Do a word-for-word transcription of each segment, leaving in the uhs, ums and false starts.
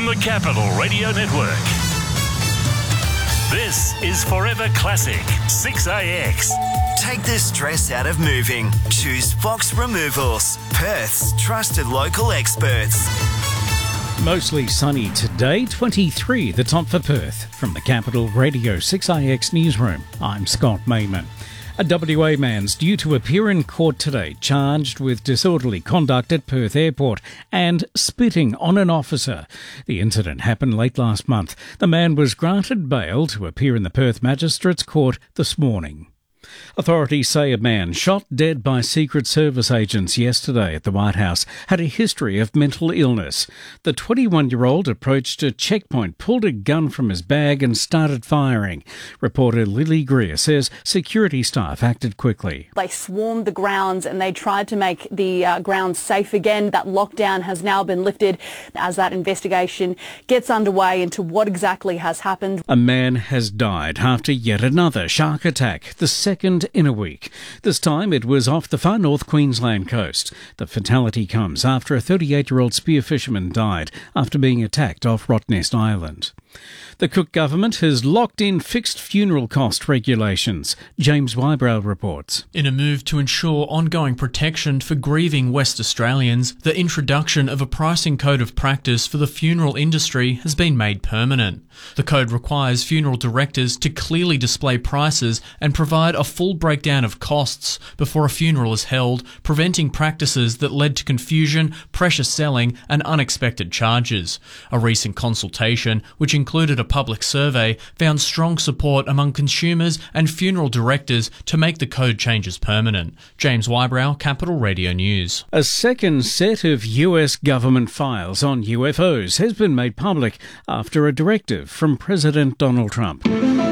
from the Capital Radio Network. This is Forever Classic six A X. Take the stress out of moving. Choose Fox Removals, Perth's trusted local experts. Mostly sunny today, twenty-three the top for Perth. From the Capital Radio six A X newsroom, I'm Scott Mayman. A W A man's due to appear in court today, charged with disorderly conduct at Perth Airport and spitting on an officer. The incident happened late last month. The man was granted bail to appear in the Perth Magistrates Court this morning. Authorities say a man shot dead by Secret Service agents yesterday at the White House had a history of mental illness. The twenty-one-year-old approached a checkpoint, pulled a gun from his bag and started firing. Reporter Lily Greer says security staff acted quickly. They swarmed the grounds and they tried to make the uh, grounds safe again. That lockdown has now been lifted as that investigation gets underway into what exactly has happened. A man has died after yet another shark attack, the second in a week. This time it was off the far north Queensland coast. The fatality comes after a thirty-eight-year-old spear fisherman died after being attacked off Rottnest Island. The Cook government has locked in fixed funeral cost regulations. James Wybrow reports. In a move to ensure ongoing protection for grieving West Australians, the introduction of a pricing code of practice for the funeral industry has been made permanent. The code requires funeral directors to clearly display prices and provide a full breakdown of costs before a funeral is held, preventing practices that led to confusion, pressure selling and unexpected charges. A recent consultation, which included a public survey, found strong support among consumers and funeral directors to make the code changes permanent. James Wybrow, Capital Radio News. A second set of U S government files on U F Os has been made public after a directive from President Donald Trump.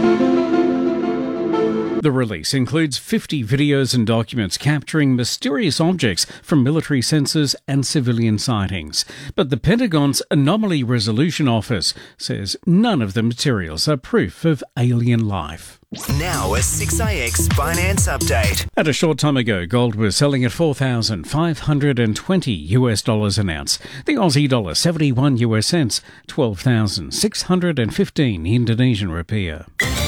The release includes fifty videos and documents capturing mysterious objects from military sensors and civilian sightings. But the Pentagon's Anomaly Resolution Office says none of the materials are proof of alien life. Now a six A X finance update. At a short time ago, gold was selling at four thousand five hundred twenty US dollars an ounce. The Aussie dollar seventy-one US cents, twelve thousand six hundred fifteen Indonesian rupiah.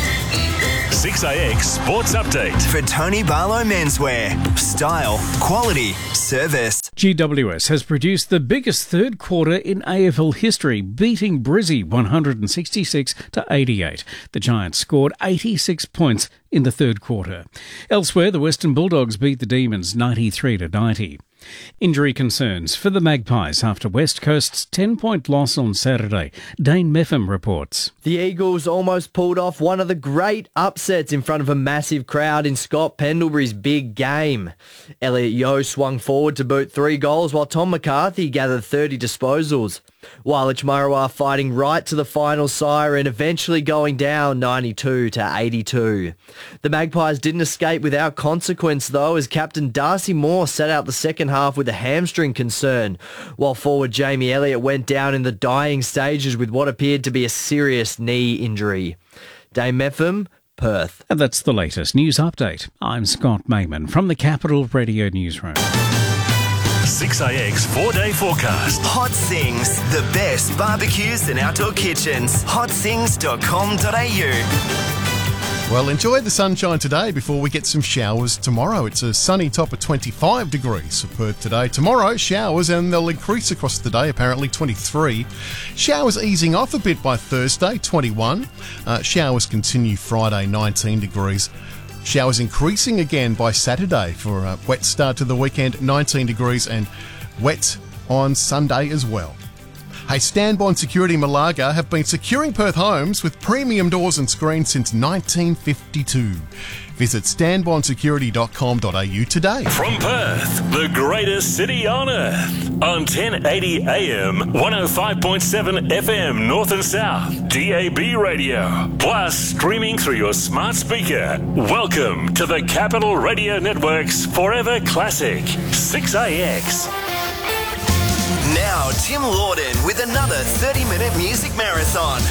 six A X Sports Update. For Tony Barlow Menswear. Style, quality, service. G W S has produced the biggest third quarter in A F L history, beating Brizzy one hundred sixty-six to eighty-eight. The Giants scored eighty-six points in the third quarter. Elsewhere, the Western Bulldogs beat the Demons ninety-three to ninety. Injury concerns for the Magpies after West Coast's ten-point loss on Saturday. Dane Meffam reports. The Eagles almost pulled off one of the great upsets in front of a massive crowd in Scott Pendlebury's big game. Elliot Yeo swung forward to boot three goals while Tom McCarthy gathered thirty disposals. Walich Marawa fighting right to the final siren, eventually going down ninety-two to eighty-two. The Magpies didn't escape without consequence though, as captain Darcy Moore set out the second half with a hamstring concern, while forward Jamie Elliott went down in the dying stages with what appeared to be a serious knee injury. Dame Meffam, Perth. And that's the latest news update. I'm Scott Mayman from the Capital Radio Newsroom. six A X four-day forecast. Hot Sings, the best barbecues and outdoor kitchens. hot sings dot com dot a u. Well, enjoy the sunshine today before we get some showers tomorrow. It's a sunny top of twenty-five degrees for Perth today. Tomorrow, showers, and they'll increase across the day, apparently twenty-three. Showers easing off a bit by Thursday, twenty-one. Uh, showers continue Friday, nineteen degrees. Showers increasing again by Saturday for a wet start to the weekend, nineteen degrees, and wet on Sunday as well. Hey, Stanbond Security Malaga have been securing Perth homes with premium doors and screens since nineteen fifty-two. Visit stanbond security dot com dot a u today. From Perth, the greatest city on earth. On ten eighty A M, one oh five point seven F M North and South, D A B radio. Plus, streaming through your smart speaker. Welcome to the Capital Radio Network's Forever Classic six A X. Now, Tim Lawden with another thirty-minute music marathon.